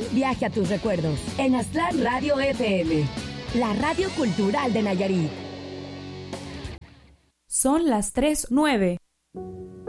viaje a tus recuerdos en Aztlán Radio FM, la radio cultural de Nayarit. Son las 3:09.